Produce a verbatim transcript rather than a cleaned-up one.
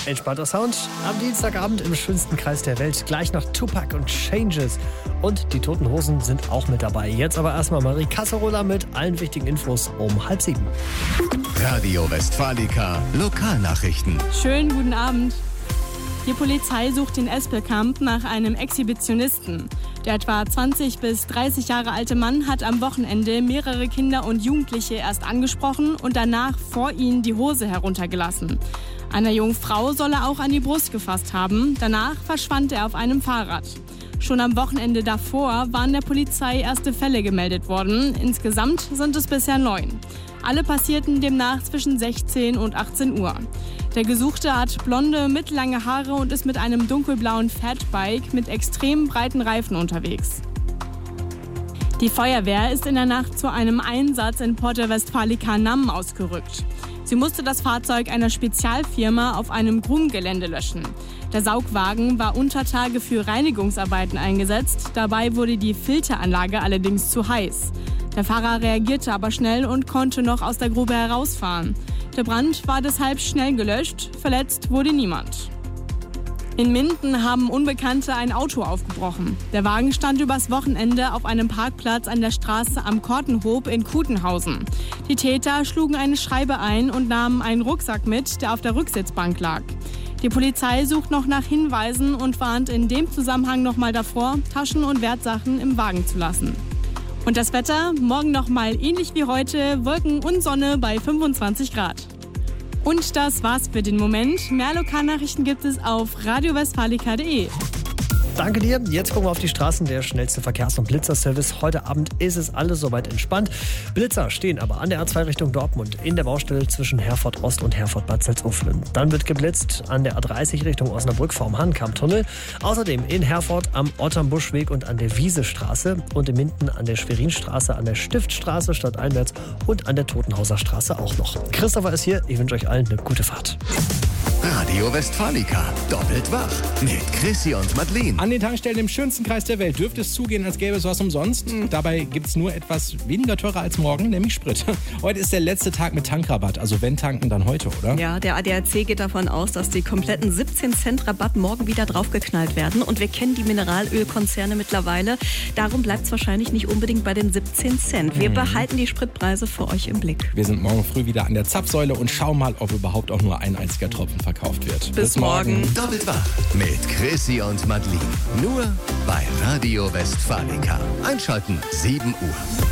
Entspannter Sound am Dienstagabend im schönsten Kreis der Welt. Gleich noch Tupac und Changes. Und die Toten Hosen sind auch mit dabei. Jetzt aber erstmal Marie Casserola mit allen wichtigen Infos um halb sieben. Radio Westfalica Lokalnachrichten. Schönen guten Abend. Die Polizei sucht in Espelkamp nach einem Exhibitionisten. Der etwa zwanzig bis dreißig Jahre alte Mann hat am Wochenende mehrere Kinder und Jugendliche erst angesprochen und danach vor ihnen die Hose heruntergelassen. Einer jungen Frau soll er auch an die Brust gefasst haben. Danach verschwand er auf einem Fahrrad. Schon am Wochenende davor waren der Polizei erste Fälle gemeldet worden. Insgesamt sind es bisher neun. Alle passierten demnach zwischen sechzehn und achtzehn Uhr. Der Gesuchte hat blonde, mittellange Haare und ist mit einem dunkelblauen Fatbike mit extrem breiten Reifen unterwegs. Die Feuerwehr ist in der Nacht zu einem Einsatz in Porta Westfalica Namm ausgerückt. Sie musste das Fahrzeug einer Spezialfirma auf einem Grubengelände löschen. Der Saugwagen war unter Tage für Reinigungsarbeiten eingesetzt. Dabei wurde die Filteranlage allerdings zu heiß. Der Fahrer reagierte aber schnell und konnte noch aus der Grube herausfahren. Der Brand war deshalb schnell gelöscht. Verletzt wurde niemand. In Minden haben Unbekannte ein Auto aufgebrochen. Der Wagen stand übers Wochenende auf einem Parkplatz an der Straße am Kortenhof in Kutenhausen. Die Täter schlugen eine Scheibe ein und nahmen einen Rucksack mit, der auf der Rücksitzbank lag. Die Polizei sucht noch nach Hinweisen und warnt in dem Zusammenhang noch mal davor, Taschen und Wertsachen im Wagen zu lassen. Und das Wetter, morgen noch mal ähnlich wie heute, Wolken und Sonne bei fünfundzwanzig Grad. Und das war's für den Moment. Mehr Lokalnachrichten gibt es auf radio westfalica punkt de. Danke dir. Jetzt gucken wir auf die Straßen. Der schnellste Verkehrs- und Blitzerservice. Heute Abend ist es alles soweit entspannt. Blitzer stehen aber an der A zwei Richtung Dortmund in der Baustelle zwischen Herford Ost und Herford Bad Salzuflen. Dann wird geblitzt an der A dreißig Richtung Osnabrück vorm Hahnkammtunnel. Außerdem in Herford am Otternbuschweg und an der Wiesestraße und in Minden an der Schwerinstraße, an der Stiftstraße stadteinwärts und an der Totenhauser Straße auch noch. Christopher ist hier. Ich wünsche euch allen eine gute Fahrt. Radio Westfalica, doppelt wach mit Chrissy und Madeleine. An den Tankstellen im schönsten Kreis der Welt dürfte es zugehen, als gäbe es was umsonst. Mhm. Dabei gibt es nur etwas weniger teurer als morgen, nämlich Sprit. Heute ist der letzte Tag mit Tankrabatt, also wenn tanken, dann heute, oder? Ja, der A D A C geht davon aus, dass die kompletten siebzehn Cent Rabatt morgen wieder draufgeknallt werden. Und wir kennen die Mineralölkonzerne mittlerweile. Darum bleibt es wahrscheinlich nicht unbedingt bei den siebzehn Cent. Wir mhm. behalten die Spritpreise für euch im Blick. Wir sind morgen früh wieder an der Zapfsäule und schauen mal, ob überhaupt auch nur ein einziger Tropfen verkauft wird. Bis, Bis morgen. morgen. Doppelt wach mit Chrissy und Madeleine. Nur bei Radio Westfalica. Einschalten sieben Uhr.